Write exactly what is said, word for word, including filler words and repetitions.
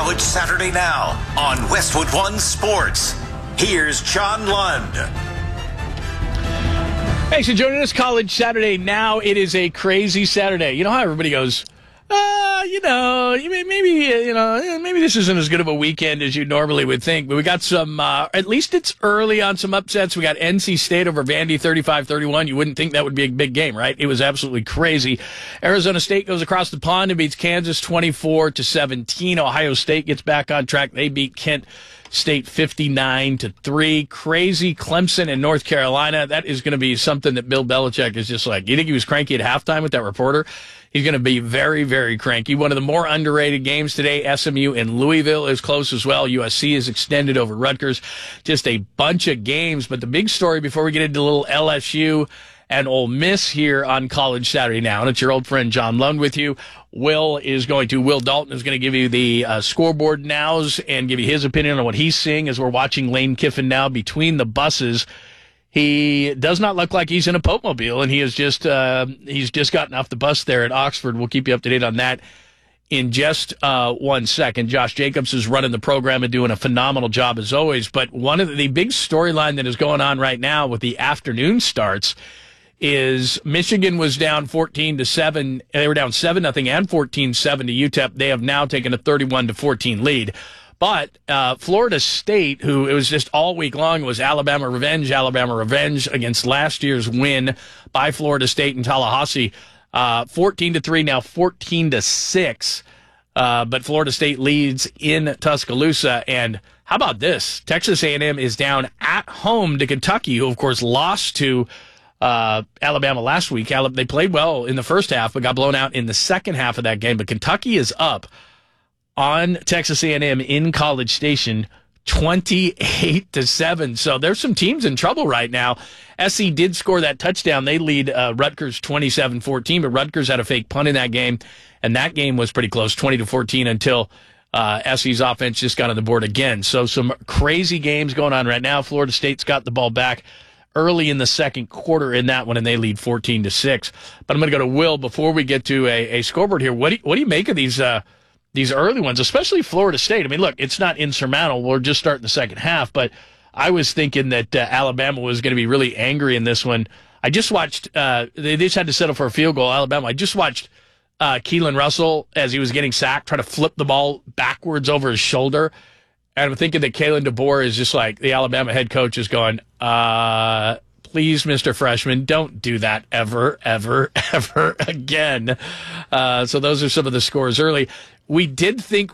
College Saturday Now on Westwood One Sports. Here's John Lund. Thanks for joining us, College Saturday Now. It is a crazy Saturday. You know how everybody goes, uh, you know, maybe, you know, maybe this isn't as good of a weekend as you normally would think. But we got some, uh, at least it's early on some upsets. We got N C State over Vandy thirty-five thirty-one. You wouldn't think that would be a big game, right? It was absolutely crazy. Arizona State goes across the pond and beats Kansas twenty-four to seventeen. Ohio State gets back on track. They beat Kent State fifty-nine to three. Crazy Clemson and North Carolina. That is going to be something that Bill Belichick is just like, you think he was cranky at halftime with that reporter? He's going to be very, very cranky. One of the more underrated games today, S M U and Louisville is close as well. U S C is extended over Rutgers. Just a bunch of games. But the big story before we get into a little L S U and Ole Miss here on College Saturday Now, and it's your old friend John Lund with you. Will is going to, Will Dalton is going to give you the uh, scoreboard nows and give you his opinion on what he's seeing as we're watching Lane Kiffin now between the buses. He does not look like he's in a Pope-mobile, and he is just uh, he's just gotten off the bus there at Oxford. We'll keep you up to date on that in just uh, one second. Josh Jacobs is running the program and doing a phenomenal job as always. But one of the, the big storyline that is going on right now with the afternoon starts is Michigan was down fourteen to seven. They were down seven nothing and fourteen seven to U T E P. They have now taken a thirty-one to fourteen lead. But uh, Florida State, who it was just all week long, was Alabama revenge, Alabama revenge against last year's win by Florida State in Tallahassee. Uh, fourteen to three, now fourteen to six. Uh, but Florida State leads in Tuscaloosa. And how about this? Texas A and M is down at home to Kentucky, who, of course, lost to uh, Alabama last week. They played well in the first half, but got blown out in the second half of that game. But Kentucky is up on Texas A and M in College Station, twenty-eight to seven. So there's some teams in trouble right now. S C did score that touchdown. They lead uh, Rutgers twenty-seven fourteen, but Rutgers had a fake punt in that game, and that game was pretty close, twenty to fourteen, until uh, S C's offense just got on the board again. So some crazy games going on right now. Florida State's got the ball back early in the second quarter in that one, and they lead fourteen to six. But I'm going to go to Will before we get to a, a scoreboard here. What do you, what do you make of these uh, These early ones, especially Florida State? I mean, look, it's not insurmountable. We're just starting the second half, but I was thinking that uh, Alabama was going to be really angry in this one. I just watched, uh, they just had to settle for a field goal, Alabama. I just watched uh, Keelan Russell, as he was getting sacked, try to flip the ball backwards over his shoulder. And I'm thinking that Kalen DeBoer is just like, the Alabama head coach is going, uh, please, Mister Freshman, don't do that ever, ever, ever again. Uh, so those are some of the scores early. We did think